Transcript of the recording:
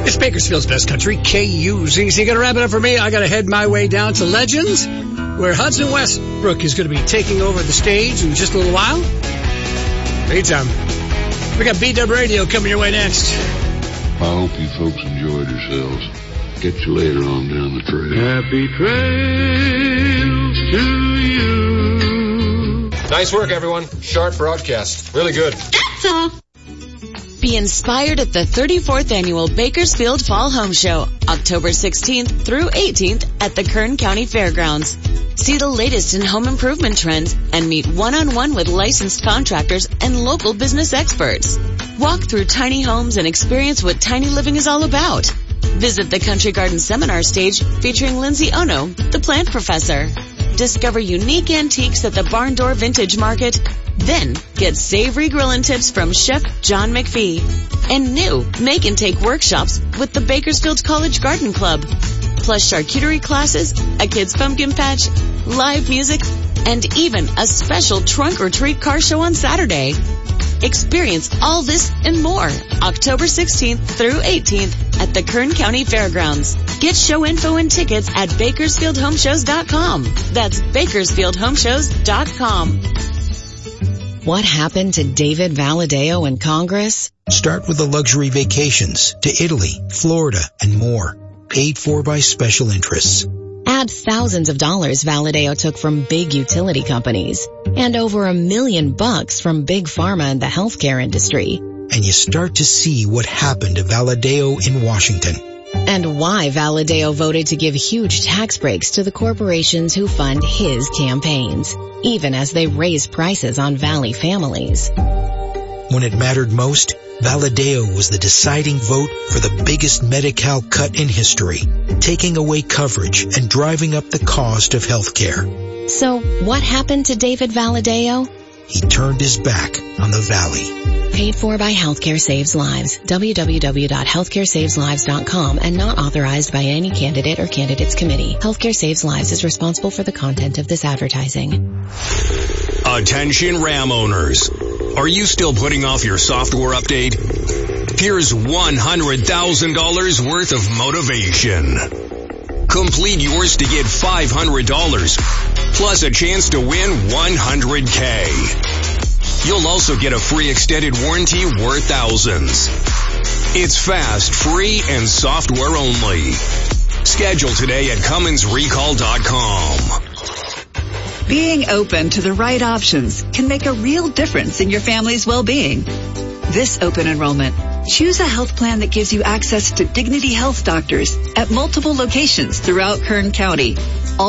It's Bakersfield's Best Country, KUZZ. Gonna wrap it up for me. I gotta head my way down to Legends, where Hudson Westbrook is gonna be taking over the stage in just a little while. Meantime, we got B-Dub Radio coming your way next. I hope you folks enjoyed yourselves. Catch you later on down the trail. Happy trails to you. Nice work, everyone. Sharp broadcast. Really good. That's all. Be inspired at the 34th Annual Bakersfield Fall Home Show, October 16th through 18th at the Kern County Fairgrounds. See the latest in home improvement trends and meet one-on-one with licensed contractors and local business experts. Walk through tiny homes and experience what tiny living is all about. Visit the Country Garden Seminar stage featuring Lindsay Ono, the plant professor. Discover unique antiques at the Barn Door Vintage Market. Then get savory grillin' tips from Chef John McPhee. And new make and take workshops with the Bakersfield College Garden Club. Plus charcuterie classes, a kid's pumpkin patch, live music, and even a special trunk or treat car show on Saturday. Experience all this and more October 16th through 18th at the Kern County Fairgrounds. Get show info and tickets at BakersfieldHomeshows.com. That's BakersfieldHomeshows.com. What happened to David Valadao in Congress? Start with the luxury vacations to Italy, Florida, and more. Paid for by special interests. Add thousands of dollars Valadao took from big utility companies and over $1 million from big pharma and the healthcare industry. And you start to see what happened to Valadao in Washington. And why Valadao voted to give huge tax breaks to the corporations who fund his campaigns, even as they raise prices on Valley families. When it mattered most, Valadao was the deciding vote for the biggest Medi-Cal cut in history, taking away coverage and driving up the cost of health care. So what happened to David Valadao? He turned his back on the Valley. Paid for by Healthcare Saves Lives. www.healthcaresaveslives.com and not authorized by any candidate or candidates committee. Healthcare Saves Lives is responsible for the content of this advertising. Attention Ram owners. Are you still putting off your software update? Here's $100,000 worth of motivation. Complete yours to get $500 plus a chance to win $100K. You'll also get a free extended warranty worth thousands. It's fast, free, and software only. Schedule today at CumminsRecall.com. Being open to the right options can make a real difference in your family's well-being. This open enrollment, choose a health plan that gives you access to Dignity Health doctors at multiple locations throughout Kern County.